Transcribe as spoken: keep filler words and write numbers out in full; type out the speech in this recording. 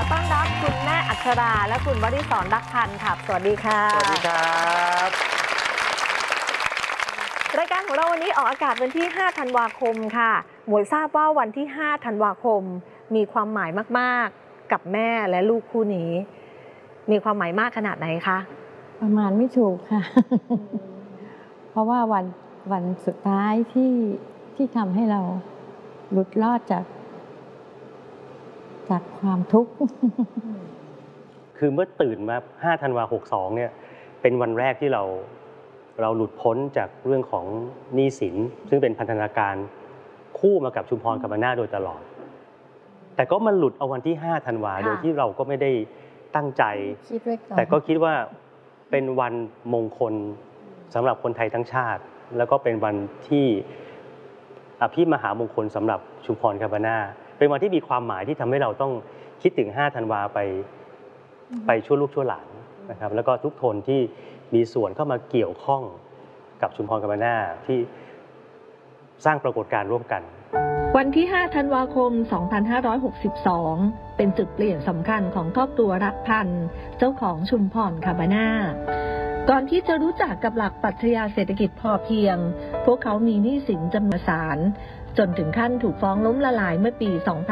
ต้อนรับคุณแม่อัชราและคุณวริศรรักพันธ์ค่ะสวัสดีค่ะสวัสดีครับรายการของเราวันนี้ออกอากาศวันที่ห้าธันวาคมค่ะหมวยทราบว่าวันที่ห้าธันวาคมมีความหมายมากๆกับแม่และลูกคู่นี้มีความหมายมากขนาดไหนคะประมาณไม่ถูกค่ะ เพราะว่าวันวันสุดท้ายที่ที่ทำให้เราหลุดรอดจากจากความทุกข์คือเมื่อตื่นมาห้าธันวาหกสองเนี่ยเป็นวันแรกที่เราเราหลุดพ้นจากเรื่องของหนี้สินซึ่งเป็นพันธนาการคู่มากับชุมพรกัมปนาทโดยตลอดแต่ก็มันหลุดเอาวันที่ห้าธันวาโดยที่เราก็ไม่ได้ตั้งใจแต่ก็คิดว่าเป็นวันมงคลสำหรับคนไทยทั้งชาติแล้วก็เป็นวันที่อภิมหามงคลสำหรับชุมพรกัมปนาทเป็นวันที่มีความหมายที่ทำให้เราต้องคิดถึงห้าธันวาไปไปชั่วลูกชั่วหลานนะครับแล้วก็ทุกคนที่มีส่วนเข้ามาเกี่ยวข้องกับชุมพรกัมปนาทที่สร้างปรากฏการณ์ร่วมกันวันที่ห้าธันวาคมสองพันห้าร้อยหกสิบสองเป็นจุดเปลี่ยนสำคัญของครอบครัวรักพันธ์เจ้าของชุมพรกัมปนาทก่อนที่จะรู้จักกับหลักปรัชญาเศรษฐกิจพอเพียงพวกเขามีหนี้สินจำนวนมหาศาลจนถึงขั้นถูกฟ้องล้มละลายเมื่อปีสองพัน